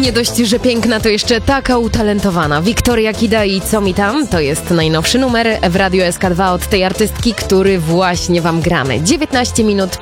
Nie dość, że piękna, to jeszcze taka utalentowana. Wiktoria Kida i Co mi tam? To jest najnowszy numer w Radiu SK2 od tej artystki, który właśnie wam gramy. 19 minut